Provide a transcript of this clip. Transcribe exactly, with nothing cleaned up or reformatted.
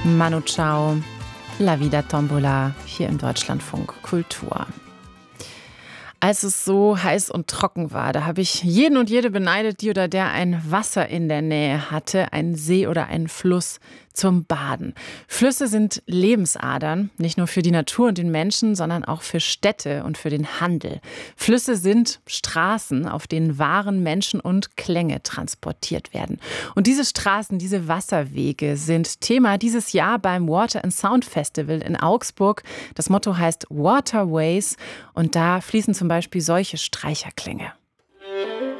Manu Chao, La Vida Tombola hier im Deutschlandfunk Kultur. Als es so heiß und trocken war, da habe ich jeden und jede beneidet, die oder der ein Wasser in der Nähe hatte, einen See oder einen Fluss zum Baden. Flüsse sind Lebensadern, nicht nur für die Natur und den Menschen, sondern auch für Städte und für den Handel. Flüsse sind Straßen, auf denen Waren, Menschen und Klänge transportiert werden. Und diese Straßen, diese Wasserwege sind Thema dieses Jahr beim Water and Sound Festival in Augsburg. Das Motto heißt Waterways und da fließen zum Beispiel solche Streicherklänge.